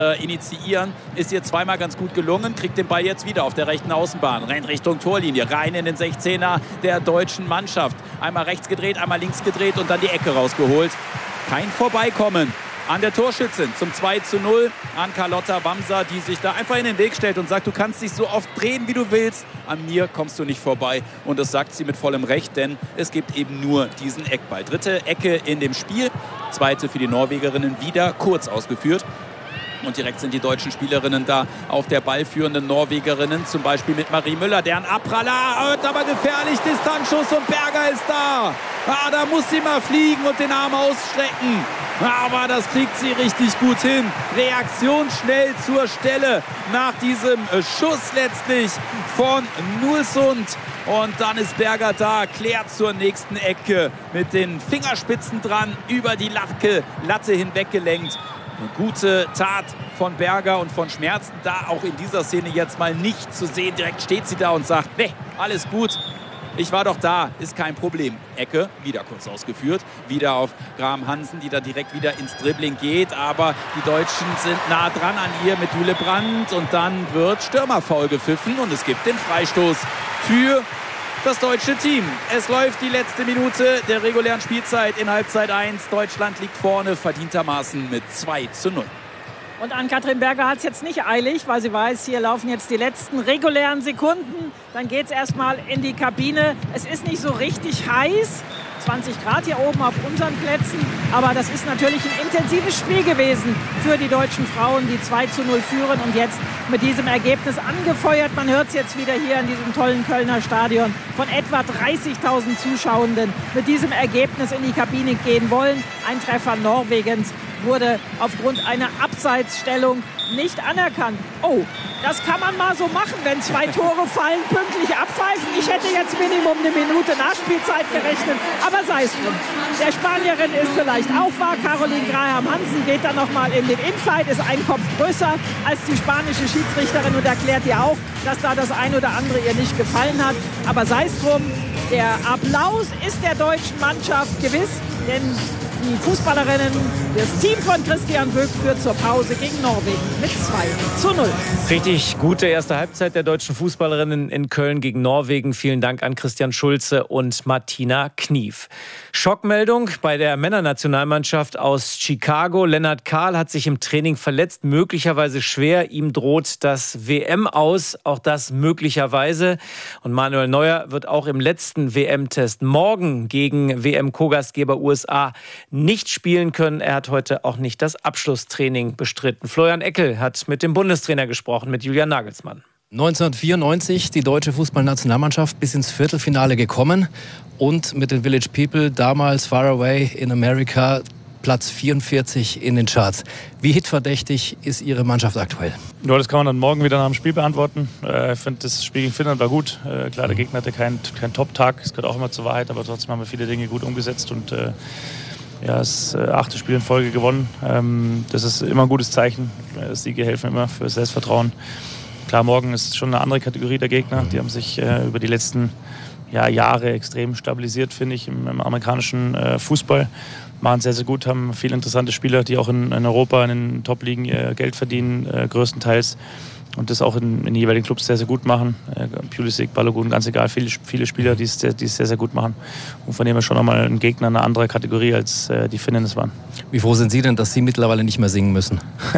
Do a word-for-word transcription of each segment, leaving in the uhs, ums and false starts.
initiieren, ist ihr zweimal ganz gut gelungen, kriegt den Ball jetzt wieder auf der rechten Außenbahn, rennt Richtung Torlinie, rein in den sechzehner der deutschen Mannschaft. Einmal rechts gedreht, einmal links gedreht und dann die Ecke rausgeholt. Kein Vorbeikommen an der Torschützin zum zwei zu null, an Carlotta Wamser, die sich da einfach in den Weg stellt und sagt, du kannst dich so oft drehen, wie du willst, an mir kommst du nicht vorbei. Und das sagt sie mit vollem Recht, denn es gibt eben nur diesen Eckball. Dritte Ecke in dem Spiel, zweite für die Norwegerinnen, wieder kurz ausgeführt. Und direkt sind die deutschen Spielerinnen da auf der ballführenden Norwegerinnen, zum Beispiel mit Marie Müller, deren Abpraller wird aber gefährlich, Distanzschuss und Berger ist da. Ah, da muss sie mal fliegen und den Arm ausstrecken. Aber das kriegt sie richtig gut hin. Reaktion schnell zur Stelle nach diesem Schuss letztlich von Nulsund. Und dann ist Berger da, klärt zur nächsten Ecke mit den Fingerspitzen dran, über die Latte, Latte hinweg gelenkt. Eine gute Tat von Berger und von Schmerzen, da auch in dieser Szene jetzt mal nicht zu sehen. Direkt steht sie da und sagt, nee, alles gut. Ich war doch da, ist kein Problem. Ecke, wieder kurz ausgeführt. Wieder auf Graham Hansen, die da direkt wieder ins Dribbling geht. Aber die Deutschen sind nah dran an ihr mit Jule Brandt. Und dann wird Stürmerfoul gepfiffen und es gibt den Freistoß für das deutsche Team. Es läuft die letzte Minute der regulären Spielzeit in Halbzeit eins. Deutschland liegt vorne, verdientermaßen mit zwei zu null. Und Ann-Kathrin Berger hat es jetzt nicht eilig, weil sie weiß, hier laufen jetzt die letzten regulären Sekunden. Dann geht es erstmal in die Kabine. Es ist nicht so richtig heiß. zwanzig Grad hier oben auf unseren Plätzen. Aber das ist natürlich ein intensives Spiel gewesen für die deutschen Frauen, die zwei zu null führen und jetzt mit diesem Ergebnis angefeuert. Man hört es jetzt wieder hier in diesem tollen Kölner Stadion von etwa dreißigtausend Zuschauenden mit diesem Ergebnis in die Kabine gehen wollen. Ein Treffer Norwegens wurde aufgrund einer Abseitsstellung nicht anerkannt. Oh, das kann man mal so machen, wenn zwei Tore fallen, pünktlich abpfeifen. Ich hätte jetzt Minimum eine Minute Nachspielzeit gerechnet, aber sei es drum. Der Spanierin ist vielleicht auch wahr. Caroline Graham Hansen geht dann nochmal in den Inside, ist ein Kopf größer als die spanische Schiedsrichterin und erklärt ihr auch, dass da das ein oder andere ihr nicht gefallen hat. Aber sei es drum, der Applaus ist der deutschen Mannschaft gewiss, denn die Fußballerinnen, das Team von Christian Böck führt zur Pause gegen Norwegen mit zwei zu null. Richtig gute erste Halbzeit der deutschen Fußballerinnen in Köln gegen Norwegen. Vielen Dank an Christian Schulze und Martina Knief. Schockmeldung bei der Männernationalmannschaft aus Chicago. Lennart Kahl hat sich im Training verletzt, möglicherweise schwer. Ihm droht das W M aus, auch das möglicherweise. Und Manuel Neuer wird auch im letzten W M-Test morgen gegen W M-Co-Gastgeber U S A nicht spielen können. Er hat heute auch nicht das Abschlusstraining bestritten. Florian Eckel hat mit dem Bundestrainer gesprochen, mit Julian Nagelsmann. neunzehnhundertvierundneunzig die deutsche Fußballnationalmannschaft bis ins Viertelfinale gekommen und mit den Village People damals Far Away in America Platz vierundvierzig in den Charts. Wie hitverdächtig ist Ihre Mannschaft aktuell? Ja, das kann man dann morgen wieder nach dem Spiel beantworten. Ich finde, das Spiel gegen Finnland war gut. Klar, der Gegner hatte keinen kein Top-Tag, das gehört auch immer zur Wahrheit, aber trotzdem haben wir viele Dinge gut umgesetzt und äh, ja, das äh, achte Spiel in Folge gewonnen. Ähm, das ist immer ein gutes Zeichen. Siege helfen immer für Selbstvertrauen. Klar, morgen ist schon eine andere Kategorie der Gegner. Die haben sich äh, über die letzten ja, Jahre extrem stabilisiert, finde ich, im, im amerikanischen äh, Fußball. Machen sehr, sehr gut, haben viele interessante Spieler, die auch in, in Europa, in den Top-Ligen ihr Geld verdienen, äh, größtenteils. Und das auch in, in den jeweiligen Clubs sehr, sehr gut machen. Äh, Pulisic, Balogun, ganz egal, viele, viele Spieler, die es sehr, die es sehr, sehr gut machen. Und von dem her schon nochmal ein Gegner, eine andere Kategorie, als äh, die Finnen es waren. Wie froh sind Sie denn, dass Sie mittlerweile nicht mehr singen müssen?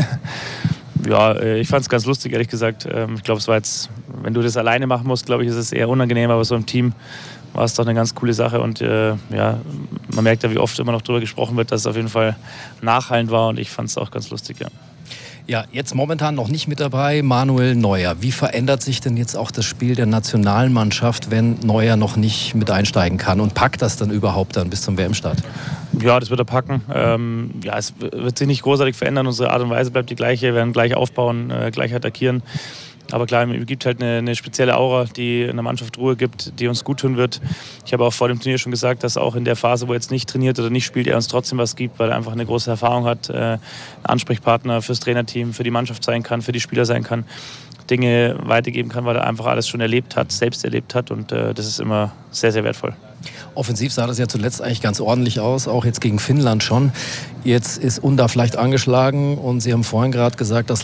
Ja, ich fand es ganz lustig, ehrlich gesagt. Ich glaube, es war jetzt, wenn du das alleine machen musst, glaube ich, ist es eher unangenehm, aber so im Team war es doch eine ganz coole Sache und äh, ja, man merkt ja, wie oft immer noch darüber gesprochen wird, dass es auf jeden Fall nachhallend war und ich fand es auch ganz lustig, ja. Ja, jetzt momentan noch nicht mit dabei Manuel Neuer. Wie verändert sich denn jetzt auch das Spiel der Nationalmannschaft, wenn Neuer noch nicht mit einsteigen kann? Und packt das dann überhaupt dann bis zum W M-Start? Ja, das wird er packen. Ähm, ja, es wird sich nicht großartig verändern. Unsere Art und Weise bleibt die gleiche. Wir werden gleich aufbauen, äh, gleich attackieren. Aber klar, es gibt halt eine, eine spezielle Aura, die in der Mannschaft Ruhe gibt, die uns gut tun wird. Ich habe auch vor dem Turnier schon gesagt, dass auch in der Phase, wo er jetzt nicht trainiert oder nicht spielt, er uns trotzdem was gibt, weil er einfach eine große Erfahrung hat, äh, ein Ansprechpartner fürs Trainerteam, für die Mannschaft sein kann, für die Spieler sein kann, Dinge weitergeben kann, weil er einfach alles schon erlebt hat, selbst erlebt hat und äh, das ist immer sehr, sehr wertvoll. Offensiv sah das ja zuletzt eigentlich ganz ordentlich aus, auch jetzt gegen Finnland schon. Jetzt ist Undav leicht angeschlagen und Sie haben vorhin gerade gesagt, dass